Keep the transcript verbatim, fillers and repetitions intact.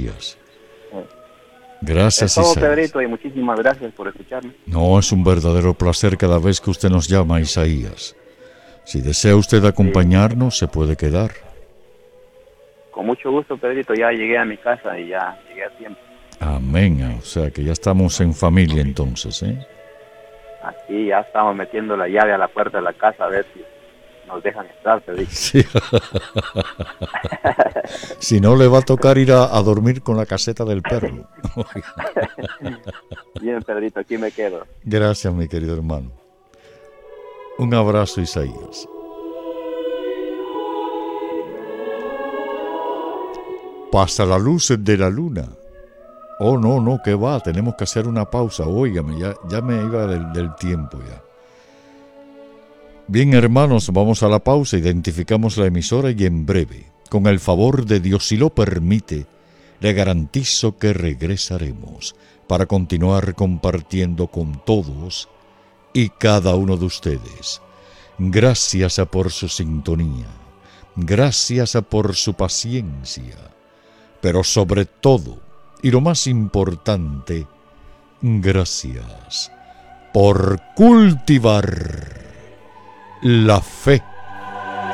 Isaías. Gracias, es todo, Isaías. Pedrito, y muchísimas gracias por escucharme. No, es un verdadero placer cada vez que usted nos llama, Isaías. Si desea usted acompañarnos, sí, se puede quedar. Con mucho gusto, Pedrito, ya llegué a mi casa y ya llegué a tiempo. Amén, o sea que ya estamos en familia entonces, ¿eh? Aquí ya estamos metiendo la llave a la puerta de la casa a ver si nos dejan entrar, Pedrito. Sí. Si no, le va a tocar ir a, a dormir con la caseta del perro. Bien, Pedrito, aquí me quedo. Gracias, mi querido hermano. Un abrazo, Isaías. Pasa la luz de la luna. Oh, no, no, ¿qué va? Tenemos que hacer una pausa. Óigame, ya, ya me iba del, del tiempo ya. Bien, hermanos, vamos a la pausa, identificamos la emisora y en breve, con el favor de Dios, si lo permite, le garantizo que regresaremos para continuar compartiendo con todos y cada uno de ustedes. Gracias por su sintonía, gracias por su paciencia, pero sobre todo, y lo más importante, gracias por cultivar la fe